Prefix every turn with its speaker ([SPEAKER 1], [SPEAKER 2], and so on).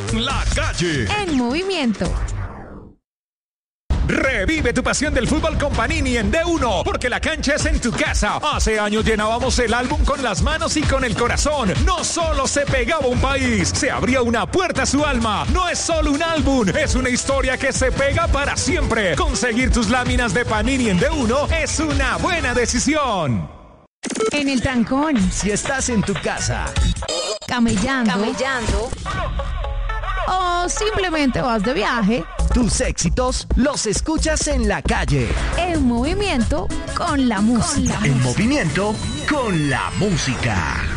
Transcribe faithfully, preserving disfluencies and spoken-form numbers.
[SPEAKER 1] La Calle.
[SPEAKER 2] En movimiento.
[SPEAKER 1] Revive tu pasión del fútbol con Panini en D uno, porque la cancha es en tu casa. Hace años llenábamos el álbum con las manos y con el corazón. No solo se pegaba un país, se abría una puerta a su alma. No es solo un álbum, es una historia que se pega para siempre. Conseguir tus láminas de Panini en D uno es una buena decisión.
[SPEAKER 2] En el trancón.
[SPEAKER 3] Si estás en tu casa,
[SPEAKER 2] Camellando.
[SPEAKER 4] Camellando.
[SPEAKER 2] O simplemente vas de viaje.
[SPEAKER 3] tus éxitos los escuchas en la calle.
[SPEAKER 2] En movimiento con la música.
[SPEAKER 3] En movimiento con la música.